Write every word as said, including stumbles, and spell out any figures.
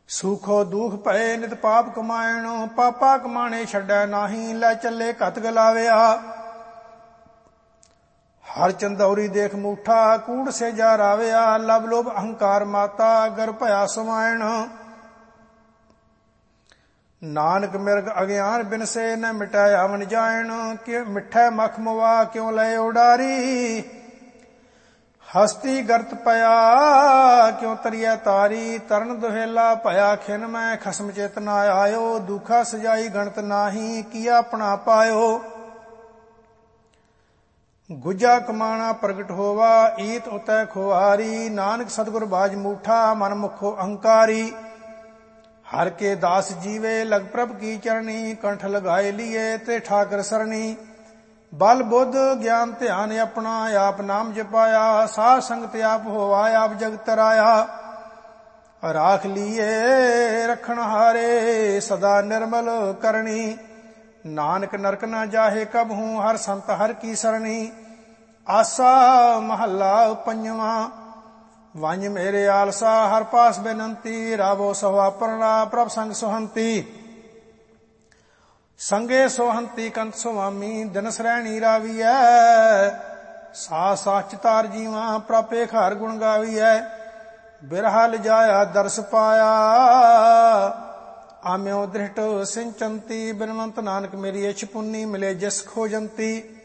ਸੂਖੋ ਦੂਖ ਭਏ ਨਿਤ ਪਾਪ ਕਮਾਇਣ, ਪਾਪਾ ਕਮਾਣੇ ਛੱਡੈ ਨਾਹੀ, ਲੈ ਚੱਲੇ ਘਤ ਗਲਾਵਿਆ। ਹਰ ਚੰਦੌਰੀ ਦੇਖ ਮੂਠਾ, ਕੂੜ ਸੇ ਜਾ ਰਾਵਿਆ, ਲਬ ਲੋਭ ਅਹੰਕਾਰ ਮਾਤਾ, ਗਰ ਭਇਆ ਸਮਾਇਣ। ਨਾਨਕ ਮਿਰਗ ਅਗਿਆਨ ਬਿਨਸੇ, ਨ ਮਿਟੈ ਆਵਨ ਜਾਇਣ, ਕਿ ਮਿੱਠੈ ਮਖ ਮਵਾ ਕਿਉ ਲਏ ਉਡਾਰੀ। ਹਸਤੀ ਗਰਤ ਪਿਆ ਕਿਉ ਤਰੀਐ ਤਾਰੀ, ਤਰਨ ਦੁਹੇਲਾ ਭਇਆ ਖਿਨ ਮੈਂ, ਖਸਮ ਚਿਤ ਨਾ ਆਇਓ, ਦੁਖਾ ਸਜਾਈ ਗਣਤ ਨਾਹੀ, ਕੀਆ ਆਪਣਾ ਪਾਇਓ। ਗੁਜਾ ਕਮਾਣਾ ਪ੍ਰਗਟ ਹੋਵਾ, ਈਤ ਉਤੈ ਖੁਆਰੀ, ਨਾਨਕ ਸਤਿਗੁਰ ਬਾਜ ਮੂਠਾ, ਮਨ ਮੁਖੋ ਅਹੰਕਾਰੀ। ਹਰ ਕੇ ਦਾਸ ਜੀਵੇ, ਲਗ ਪ੍ਰਭ ਕੀ ਚਰਣੀ, ਕੰਠ ਲਗਾਏ ਲੀਏ ਤੇ ਠਾਕਰ ਸਰਣੀ। ਬਲ ਬੁੱਧ ਗਿਆਨ ਧਿਆਨ ਆਪਣਾ, ਆਪ ਨਾਮ ਜਪਾਇਆ, ਸਾਧ ਸੰਗਤ ਆਪ ਹੋਵਾ, ਆਪ ਜਗਤ ਰਾਇਆ। ਰਾਖ ਲੀਏ ਰਖਣ ਹਾਰੇ, ਸਦਾ ਨਿਰਮਲ ਕਰਨੀ, ਨਾਨਕ ਨਰਕ ਨਾ ਜਾਹੇ ਕਬਹੂ, ਹਰ ਸੰਤ ਹਰ ਕੀ ਸਰਣੀ। ਆਸਾ ਮਹੱਲਾ ਪੰਜਵਾਂ। ਵੰਜ ਮੇਰੇ ਆਲਸਾ, ਹਰ ਪਾਸ ਬੇਨੰਤੀ, ਰਾਵੋ ਸਵਾਪਰਨਾ, ਪ੍ਰਭ ਸੰਗ ਸੁਹੰਤੀ। ਸੰਗੇ ਸੋਹੰਤੀ ਕੰਤ ਸੁਆਮੀ, ਦਿਨ ਸਰੈਣੀ ਰਾਵੀਐ, ਸਾ ਸਾਚ ਤਾਰ ਜੀਵਾ, ਪ੍ਰਾਪੇ ਖਾਰ ਗੁਣ ਗਾਵੀਐ। ਬਿਰਹਾ ਲਿਜਾਇਆ ਦਰਸ ਪਾਇਆ, ਆਮਿਓ ਦ੍ਰਿਸ਼ਟ ਸਿੰਚੰਤੀ, ਬਿਨਵੰਤ ਨਾਨਕ ਮੇਰੀ ਇਛ ਪੁੰਨੀ, ਮਿਲੇ ਜਿਸ ਖੋਜੰਤੀ।